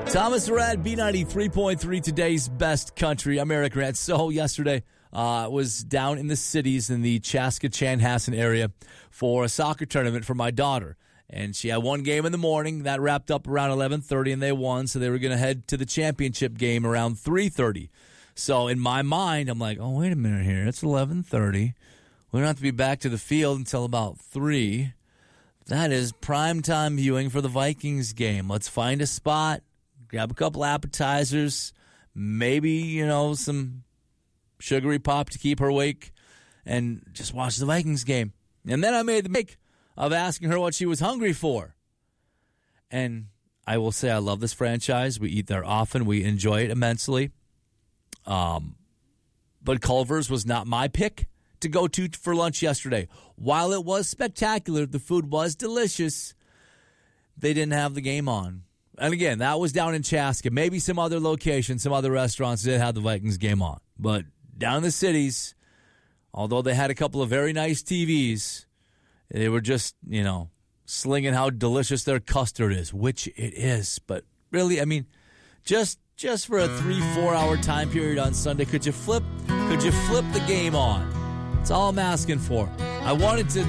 Thomas Rad, B93.3, today's best country. I'm Eric Rad. So yesterday, I was down in the cities in the Chaska-Chanhassen area for a soccer tournament for my daughter. And she had one game in the morning. That wrapped up around 11:30, and they won. So they were going to head to the championship game around 3:30. So in my mind, I'm like, oh, wait a minute here. It's 11:30. We don't have to be back to the field until about 3. That is primetime viewing for the Vikings game. Let's find a spot. Grab a couple appetizers, maybe, some sugary pop to keep her awake, and just watch the Vikings game. And then I made the mistake of asking her what she was hungry for. And I will say I love this franchise. We eat there often. We enjoy it immensely. But Culver's was not my pick to go to for lunch yesterday. While it was spectacular, the food was delicious, they didn't have the game on. And again, that was down in Chaska. Maybe some other locations, some other restaurants did have the Vikings game on. But down in the cities, although they had a couple of very nice TVs, they were just, slinging how delicious their custard is, which it is. But really, just for a 3-4 hour time period on Sunday, could you flip the game on? That's all I'm asking for. I wanted to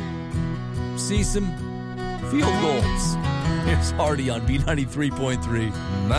see some field goals. Here's Hardy on B93.3.